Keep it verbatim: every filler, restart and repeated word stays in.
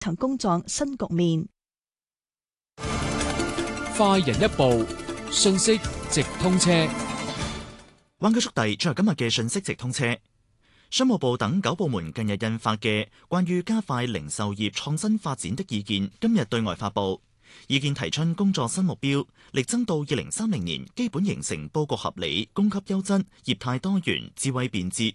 場工作新局面。 快人一步，信息直通車。 灣區速遞進入今日嘅信息直通車。商務部等九部門近日印發嘅關於加快零售業創新發展的意見，今日對外發佈。意見提出工作新目標，力爭到二零三零年基本形成佈局合理、供給優質、業態多元、智慧便捷、